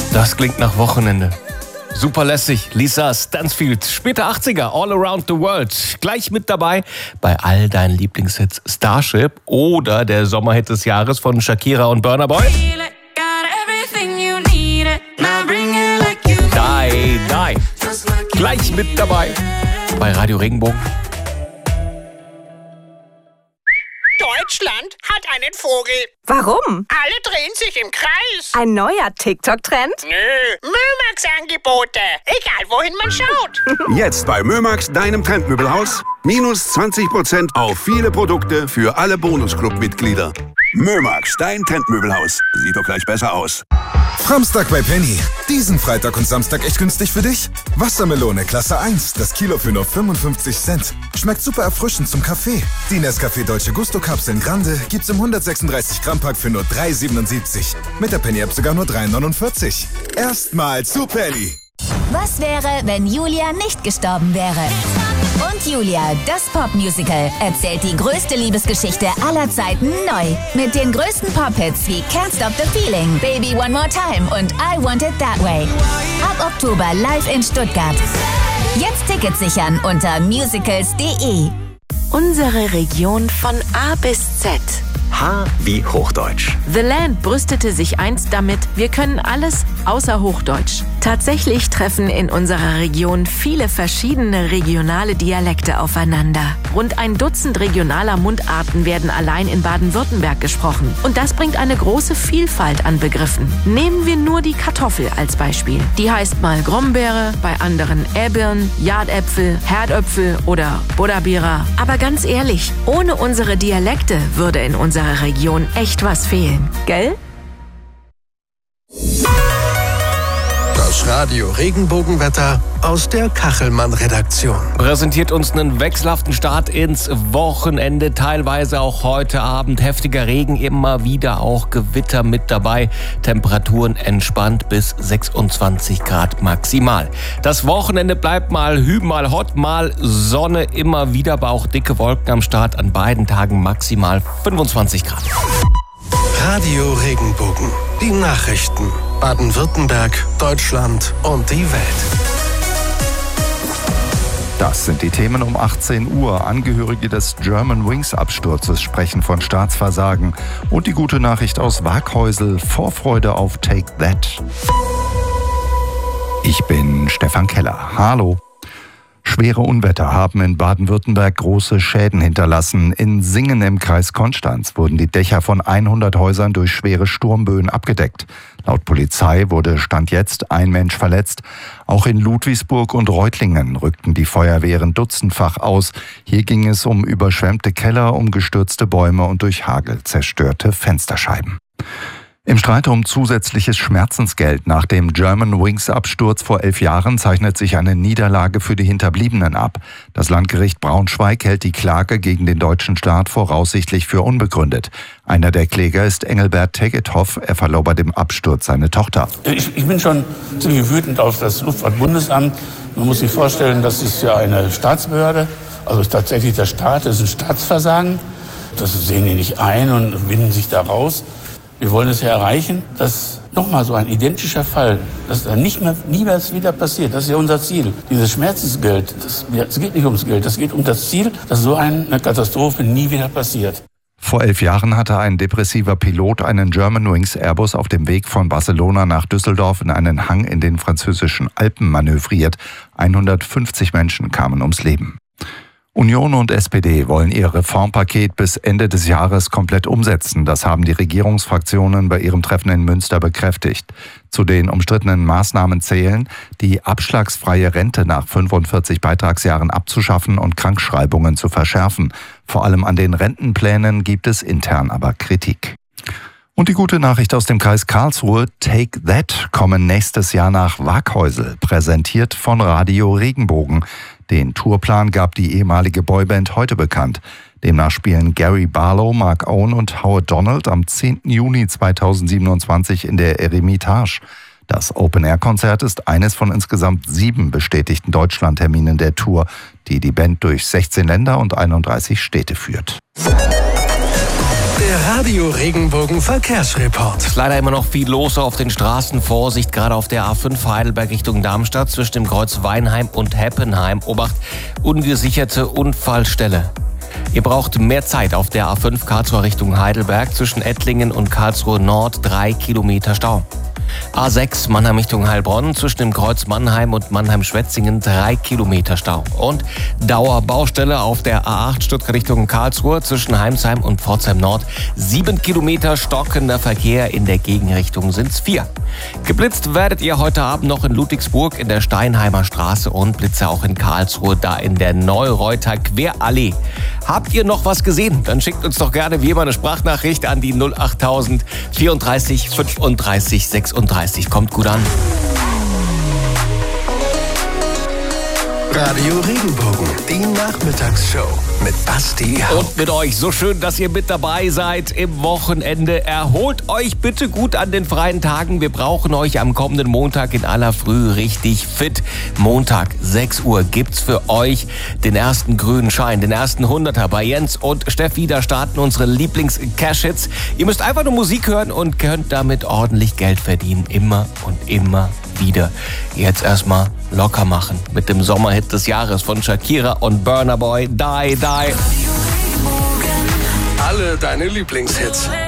Das klingt nach Wochenende. Super lässig, Lisa Stansfield, später 80er, All Around the World. Gleich mit dabei bei all deinen Lieblingshits Starship oder der Sommerhit des Jahres von Shakira und Burna Boy. Die. Gleich mit dabei bei Radio Regenbogen. Deutschland hat einen Vogel. Warum? Alle drehen sich im Kreis. Ein neuer TikTok-Trend? Nö, Mömax-Angebote. Egal, wohin man schaut. Jetzt bei Mömax, deinem Trendmöbelhaus. Minus 20% auf viele Produkte für alle Bonusclub-Mitglieder. Mömax, dein Trendmöbelhaus. Sieht doch gleich besser aus. Samstag bei Penny. Diesen Freitag und Samstag echt günstig für dich? Wassermelone Klasse 1, das Kilo für nur 55 Cent. Schmeckt super erfrischend zum Kaffee. Die Nescafé Dolce Gusto Kapseln Grande gibt's im 136 Gramm Pack für nur 3,77. Mit der Penny App sogar nur 3,49. Erstmal zu Penny. Was wäre, wenn Julia nicht gestorben wäre? Und Julia, das Popmusical, erzählt die größte Liebesgeschichte aller Zeiten neu. Mit den größten Pop-Hits wie Can't Stop the Feeling, Baby One More Time und I Want It That Way. Ab Oktober live in Stuttgart. Jetzt Tickets sichern unter musicals.de. Unsere Region von A bis Z. H wie Hochdeutsch. The Land brüstete sich einst damit, wir können alles außer Hochdeutsch. Tatsächlich treffen in unserer Region viele verschiedene regionale Dialekte aufeinander. Rund ein Dutzend regionaler Mundarten werden allein in Baden-Württemberg gesprochen. Und das bringt eine große Vielfalt an Begriffen. Nehmen wir nur die Kartoffel als Beispiel. Die heißt mal Grombeere, bei anderen Äbirn, Jardäpfel, Herdöpfel oder Buddabira. Aber ganz ehrlich, ohne unsere Dialekte würde in unserer Region echt was fehlen, gell? Das Radio Regenbogenwetter aus der Kachelmann-Redaktion. Präsentiert uns einen wechselhaften Start ins Wochenende, teilweise auch heute Abend heftiger Regen, immer wieder auch Gewitter mit dabei. Temperaturen entspannt bis 26 Grad maximal. Das Wochenende bleibt mal hü, mal hot, mal Sonne, immer wieder, aber auch dicke Wolken am Start, an beiden Tagen maximal 25 Grad. Radio Regenbogen. Die Nachrichten. Baden-Württemberg, Deutschland und die Welt. Das sind die Themen um 18 Uhr. Angehörige des Germanwings-Absturzes sprechen von Staatsversagen. Und die gute Nachricht aus Waaghäusel, Vorfreude auf Take That. Ich bin Stefan Keller. Hallo. Schwere Unwetter haben in Baden-Württemberg große Schäden hinterlassen. In Singen im Kreis Konstanz wurden die Dächer von 100 Häusern durch schwere Sturmböen abgedeckt. Laut Polizei wurde Stand jetzt ein Mensch verletzt. Auch in Ludwigsburg und Reutlingen rückten die Feuerwehren dutzendfach aus. Hier ging es um überschwemmte Keller, um gestürzte Bäume und durch Hagel zerstörte Fensterscheiben. Im Streit um zusätzliches Schmerzensgeld nach dem Germanwings-Absturz vor 11 Jahren zeichnet sich eine Niederlage für die Hinterbliebenen ab. Das Landgericht Braunschweig hält die Klage gegen den deutschen Staat voraussichtlich für unbegründet. Einer der Kläger ist Engelbert Tegethoff. Er verlor bei dem Absturz seine Tochter. Ich bin schon ziemlich wütend auf das Luftfahrtbundesamt. Man muss sich vorstellen, das ist ja eine Staatsbehörde. Also tatsächlich der Staat, das ist ein Staatsversagen. Das sehen die nicht ein und winden sich da raus. Wir wollen es ja erreichen, dass nochmal so ein identischer Fall, dass da nie mehr wieder passiert. Das ist ja unser Ziel. Dieses Schmerzensgeld, es geht nicht ums Geld, es geht um das Ziel, dass so eine Katastrophe nie wieder passiert. Vor 11 Jahren hatte ein depressiver Pilot einen Germanwings Airbus auf dem Weg von Barcelona nach Düsseldorf in einen Hang in den französischen Alpen manövriert. 150 Menschen kamen ums Leben. Union und SPD wollen ihr Reformpaket bis Ende des Jahres komplett umsetzen. Das haben die Regierungsfraktionen bei ihrem Treffen in Münster bekräftigt. Zu den umstrittenen Maßnahmen zählen, die abschlagsfreie Rente nach 45 Beitragsjahren abzuschaffen und Krankschreibungen zu verschärfen. Vor allem an den Rentenplänen gibt es intern aber Kritik. Und die gute Nachricht aus dem Kreis Karlsruhe, Take That, kommen nächstes Jahr nach Waaghäusel, präsentiert von Radio Regenbogen. Den Tourplan gab die ehemalige Boyband heute bekannt. Demnach spielen Gary Barlow, Mark Owen und Howard Donald am 10. Juni 2027 in der Eremitage. Das Open-Air-Konzert ist eines von insgesamt 7 bestätigten Deutschlandterminen der Tour, die die Band durch 16 Länder und 31 Städte führt. Der Radio Regenbogen Verkehrsreport. Es ist leider immer noch viel los auf den Straßen. Vorsicht, gerade auf der A5 Heidelberg Richtung Darmstadt zwischen dem Kreuz Weinheim und Heppenheim. Obacht, ungesicherte Unfallstelle. Ihr braucht mehr Zeit auf der A5 Karlsruhe Richtung Heidelberg zwischen Ettlingen und Karlsruhe Nord, 3 Kilometer Stau. A6 Mannheim Richtung Heilbronn zwischen dem Kreuz Mannheim und Mannheim-Schwetzingen 3 Kilometer Stau. Und Dauerbaustelle auf der A8 Stuttgart Richtung Karlsruhe zwischen Heimsheim und Pforzheim Nord. 7 Kilometer stockender Verkehr, in der Gegenrichtung sind's 4. Geblitzt werdet ihr heute Abend noch in Ludwigsburg in der Steinheimer Straße und Blitze auch in Karlsruhe, da in der Neureuter Querallee. Habt ihr noch was gesehen? Dann schickt uns doch gerne wie immer eine Sprachnachricht an die 08000 34 35 36. Kommt gut an. Radio Regenbogen, die Nachmittagsshow mit Basti Hauck. Und mit euch, so schön, dass ihr mit dabei seid im Wochenende. Erholt euch bitte gut an den freien Tagen. Wir brauchen euch am kommenden Montag in aller Früh richtig fit. Montag, 6 Uhr, gibt's für euch den ersten grünen Schein, den ersten 100er bei Jens und Steffi. Da starten unsere Lieblings-Cash-Hits. Ihr müsst einfach nur Musik hören und könnt damit ordentlich Geld verdienen. Immer und immer wieder. Jetzt erstmal locker machen mit dem Sommerhit des Jahres von Shakira und Burna Boy, Die Die. Alle deine Lieblingshits.